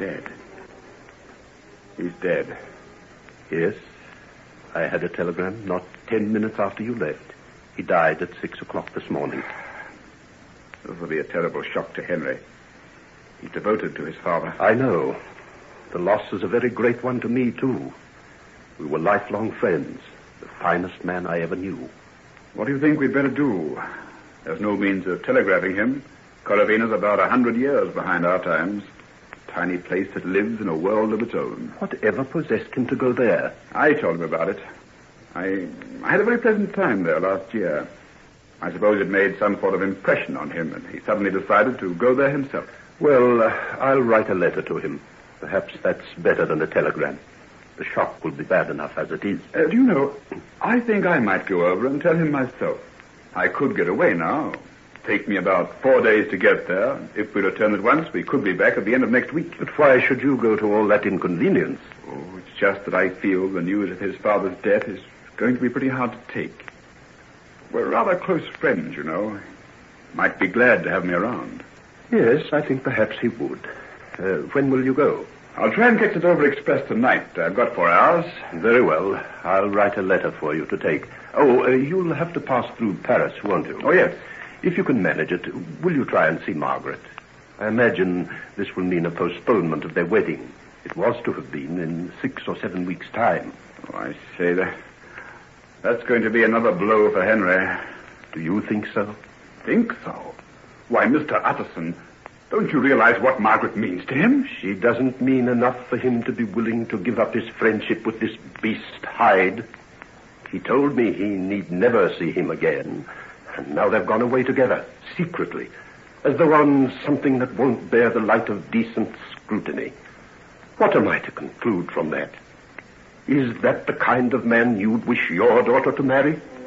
dead. He's dead. Yes. I had a telegram not 10 minutes after you left. He died at 6 o'clock this morning. This will be a terrible shock to Henry. He's devoted to his father. I know. The loss is a very great one to me, too. We were lifelong friends. The finest man I ever knew. What do you think we'd better do? There's no means of telegraphing him. Corovena's about 100 years behind our times. A tiny place that lives in a world of its own. Whatever possessed him to go there? I told him about it. I had a very pleasant time there last year. I suppose it made some sort of impression on him, and he suddenly decided to go there himself. Well, I'll write a letter to him. Perhaps that's better than a telegram. The shock will be bad enough as it is. Do you know, I think I might go over and tell him myself. I could get away now. Take me about 4 days to get there. If we return at once, we could be back at the end of next week. But why should you go to all that inconvenience? Oh, it's just that I feel the news of his father's death is going to be pretty hard to take. We're rather close friends, you know. Might be glad to have me around. Yes, I think perhaps he would. When will you go? I'll try and catch the Dover Express tonight. I've got 4 hours. Very well. I'll write a letter for you to take. Oh, you'll have to pass through Paris, won't you? Oh, yes. If you can manage it, will you try and see Margaret? I imagine this will mean a postponement of their wedding. It was to have been in 6 or 7 weeks' time. Oh, I say that. That's going to be another blow for Henry. Do you think so? Think so? Why, Mr. Utterson, don't you realize what Margaret means to him? She doesn't mean enough for him to be willing to give up his friendship with this beast Hyde. He told me he need never see him again. And now they've gone away together, secretly, as though on something that won't bear the light of decent scrutiny. What am I to conclude from that? Is that the kind of man you'd wish your daughter to marry?